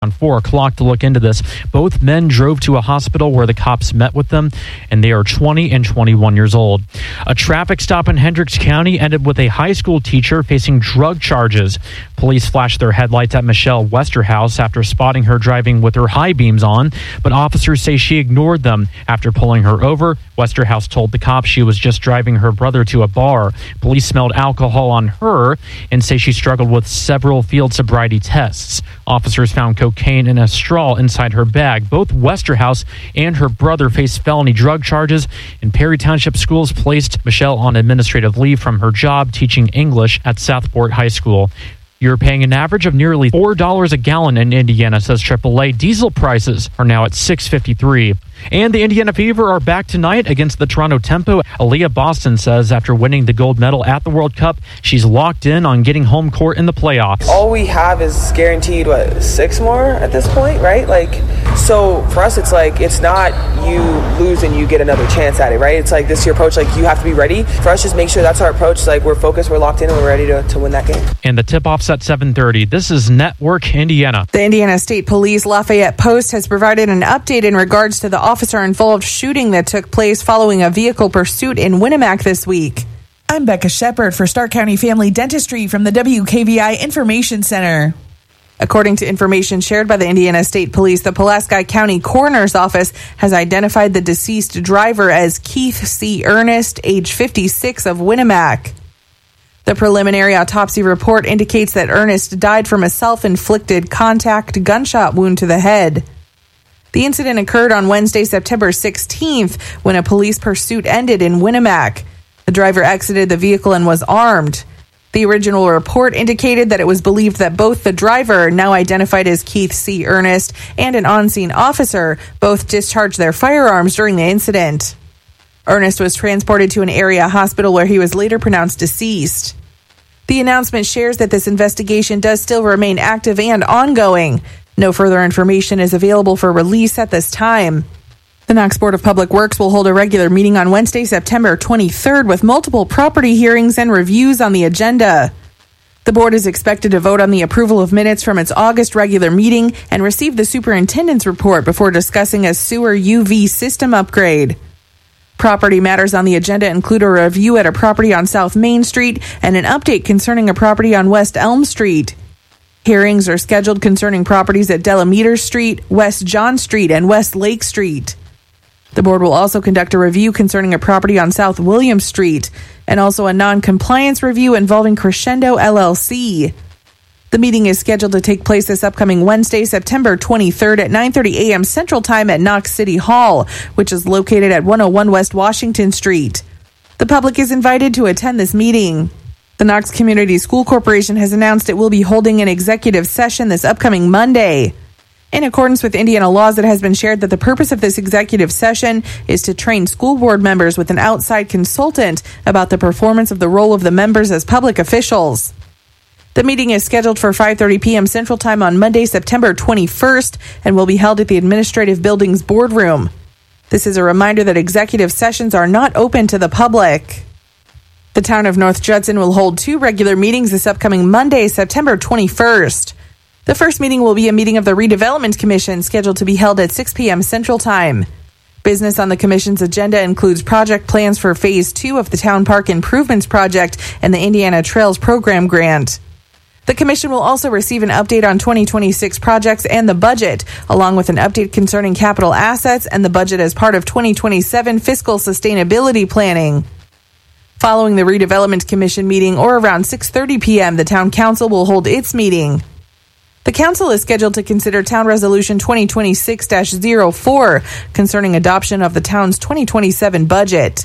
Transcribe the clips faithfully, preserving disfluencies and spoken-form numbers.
around four o'clock to look into this. Both men drove to a hospital where the cops met with them, and they are twenty and twenty-one years old. A traffic stop in Hendricks County ended with a high school teacher facing drug charges. Police flashed their headlights at Michelle Westerhouse after spotting her driving with her high beams on, but officers say she ignored them. After pulling her over, Westerhouse told the cops she was just driving her brother to a bar. Police smelled alcohol on her and say she struggled with several field sobriety tests. Officers found cocaine in a straw inside her bag. Both Westerhouse and her brother face felony drug charges, and Perry Township Schools placed Michelle on administrative leave from her job teaching English at Southport High School. You're paying an average of nearly four dollars a gallon in Indiana, says triple A. Diesel prices are now at six fifty-three. And the Indiana Fever are back tonight against the Toronto Tempo. Aaliyah Boston says after winning the gold medal at the World Cup, she's locked in on getting home court in the playoffs. All we have is guaranteed, what, six more at this point, right? Like, so for us, it's like, it's not you lose and you get another chance at it, right? It's like, this is your approach, like, you have to be ready. For us, just make sure that's our approach. It's like, we're focused, we're locked in, and we're ready to, to win that game. And the tip-off's at seven thirty. This is Network Indiana. The Indiana State Police Lafayette Post has provided an update in regards to the officer-involved shooting that took place following a vehicle pursuit in Winnemac this week. I'm Becca Shepard for Stark County Family Dentistry from the W K V I Information Center. According to information shared by the Indiana State Police, the Pulaski County Coroner's Office has identified the deceased driver as Keith C. Ernest, age fifty-six, of Winnemac. The preliminary autopsy report indicates that Ernest died from a self-inflicted contact gunshot wound to the head. The incident occurred on Wednesday, September sixteenth, when a police pursuit ended in Winnemac. The driver exited the vehicle and was armed. The original report indicated that it was believed that both the driver, now identified as Keith C. Ernest, and an on-scene officer both discharged their firearms during the incident. Ernest was transported to an area hospital where he was later pronounced deceased. The announcement shares that this investigation does still remain active and ongoing. No further information is available for release at this time. The Knox Board of Public Works will hold a regular meeting on Wednesday, September twenty-third, with multiple property hearings and reviews on the agenda. The board is expected to vote on the approval of minutes from its August regular meeting and receive the superintendent's report before discussing a sewer U V system upgrade. Property matters on the agenda include a review at a property on South Main Street and an update concerning a property on West Elm Street. Hearings are scheduled concerning properties at Delameter Street, West John Street, and West Lake Street. The board will also conduct a review concerning a property on South William Street and also a non-compliance review involving Crescendo L L C. The meeting is scheduled to take place this upcoming Wednesday, September twenty-third at nine thirty a.m. Central Time at Knox City Hall, which is located at one oh one West Washington Street. The public is invited to attend this meeting. The Knox Community School Corporation has announced it will be holding an executive session this upcoming Monday. In accordance with Indiana laws, it has been shared that the purpose of this executive session is to train school board members with an outside consultant about the performance of the role of the members as public officials. The meeting is scheduled for five thirty p.m. Central Time on Monday, September twenty-first, and will be held at the Administrative Building's boardroom. This is a reminder that executive sessions are not open to the public. The town of North Judson will hold two regular meetings this upcoming Monday, September twenty-first. The first meeting will be a meeting of the Redevelopment Commission scheduled to be held at six p.m. Central Time. Business on the Commission's agenda includes project plans for Phase two of the Town Park Improvements Project and the Indiana Trails Program Grant. The Commission will also receive an update on twenty twenty-six projects and the budget, along with an update concerning capital assets and the budget as part of twenty twenty-seven fiscal sustainability planning. Following the Redevelopment Commission meeting, or around six thirty p.m., the Town Council will hold its meeting. The Council is scheduled to consider Town Resolution twenty twenty-six dash oh four concerning adoption of the town's twenty twenty-seven budget.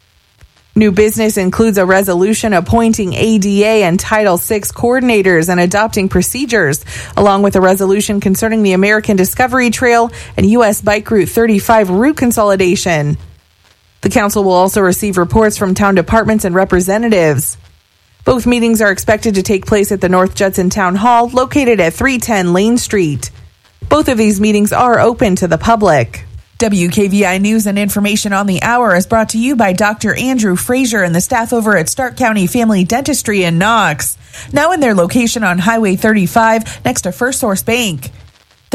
New business includes a resolution appointing A D A and Title six coordinators and adopting procedures, along with a resolution concerning the American Discovery Trail and U S Bike Route thirty-five route consolidation. The Council will also receive reports from town departments and representatives. Both meetings are expected to take place at the North Judson Town Hall, located at three ten Lane Street. Both of these meetings are open to the public. W K V I News and information on the hour is brought to you by Doctor Andrew Frazier and the staff over at Stark County Family Dentistry in Knox. Now in their location on Highway thirty-five next to First Source Bank.